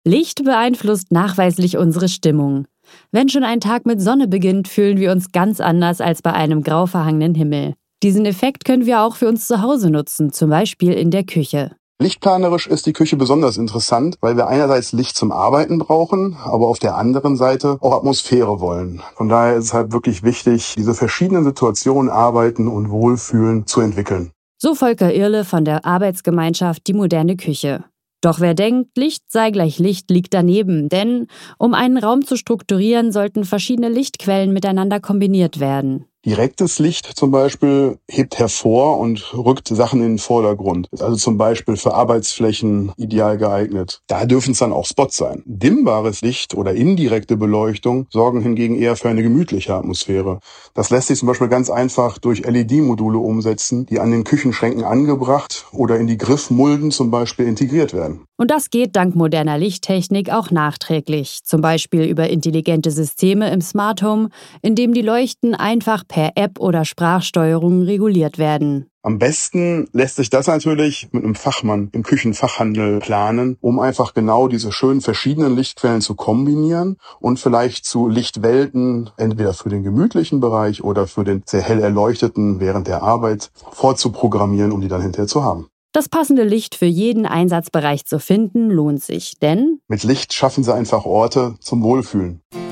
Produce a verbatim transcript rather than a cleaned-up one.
Licht beeinflusst nachweislich unsere Stimmung. Wenn schon ein Tag mit Sonne beginnt, fühlen wir uns ganz anders als bei einem grau verhangenen Himmel. Diesen Effekt können wir auch für uns zu Hause nutzen, zum Beispiel in der Küche. Lichtplanerisch ist die Küche besonders interessant, weil wir einerseits Licht zum Arbeiten brauchen, aber auf der anderen Seite auch Atmosphäre wollen. Von daher ist es halt wirklich wichtig, diese verschiedenen Situationen, Arbeiten und Wohlfühlen zu entwickeln. So Volker Irle von der Arbeitsgemeinschaft Die moderne Küche. Doch wer denkt, Licht sei gleich Licht, liegt daneben, denn um einen Raum zu strukturieren, sollten verschiedene Lichtquellen miteinander kombiniert werden. Direktes Licht zum Beispiel hebt hervor und rückt Sachen in den Vordergrund. Ist also zum Beispiel für Arbeitsflächen ideal geeignet. Da dürfen es dann auch Spots sein. Dimmbares Licht oder indirekte Beleuchtung sorgen hingegen eher für eine gemütliche Atmosphäre. Das lässt sich zum Beispiel ganz einfach durch L E D-Module umsetzen, die an den Küchenschränken angebracht oder in die Griffmulden zum Beispiel integriert werden. Und das geht dank moderner Lichttechnik auch nachträglich, zum Beispiel über intelligente Systeme im Smart Home, in dem die Leuchten einfach per App oder Sprachsteuerung reguliert werden. Am besten lässt sich das natürlich mit einem Fachmann im Küchenfachhandel planen, um einfach genau diese schönen verschiedenen Lichtquellen zu kombinieren und vielleicht zu Lichtwelten, entweder für den gemütlichen Bereich oder für den sehr hell erleuchteten während der Arbeit, vorzuprogrammieren, um die dann hinterher zu haben. Das passende Licht für jeden Einsatzbereich zu finden, lohnt sich, denn mit Licht schaffen Sie einfach Orte zum Wohlfühlen.